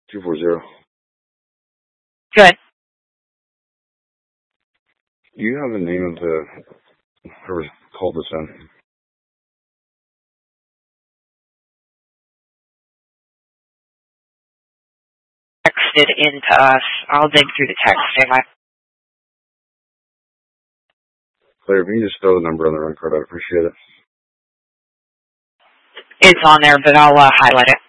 240. Good. Do you have the name of the whoever called us in? Texted into us. I'll dig through the text. Claire, if you can just throw the number on the run card, I'd appreciate it. It's on there, but I'll highlight it.